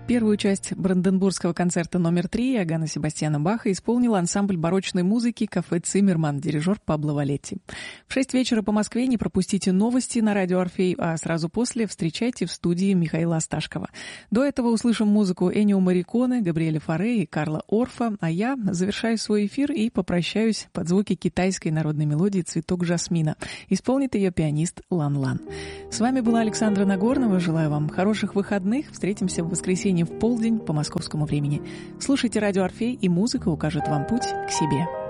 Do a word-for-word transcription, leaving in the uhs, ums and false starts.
Первую часть Бранденбургского концерта номер три Иоганна Себастьяна Баха исполнил ансамбль барочной музыки «Кафе Циммерман», дирижер Пабло Валетти. В шесть вечера по Москве не пропустите новости на радио «Орфей», а сразу после встречайте в студии Михаила Осташкова. До этого услышим музыку Эннио Морриконе, Габриэля Фаре и Карла Орфа, а я завершаю свой эфир и попрощаюсь под звуки китайской народной мелодии «Цветок жасмина». Исполнит ее пианист Лан Лан. С вами была Александра Нагорнова. Желаю вам хороших выходных. Встретимся в воскресенье в полдень по московскому времени. Слушайте радио «Орфей», и музыка укажет вам путь к себе.